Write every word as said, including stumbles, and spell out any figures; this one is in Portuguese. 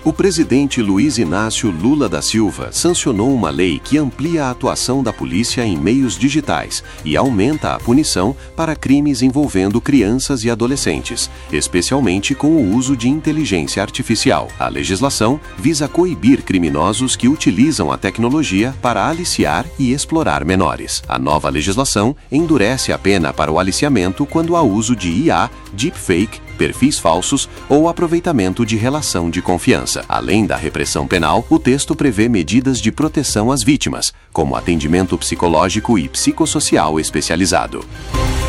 O presidente Luiz Inácio Lula da Silva sancionou uma lei que amplia a atuação da polícia em meios digitais e aumenta a punição para crimes envolvendo crianças e adolescentes, especialmente com o uso de inteligência artificial. A legislação visa coibir criminosos que utilizam a tecnologia para aliciar e explorar menores. A nova legislação endurece a pena para o aliciamento quando há uso de I A, deepfake, perfis falsos ou aproveitamento de relação de confiança. Além da repressão penal, o texto prevê medidas de proteção às vítimas, como atendimento psicológico e psicossocial especializado.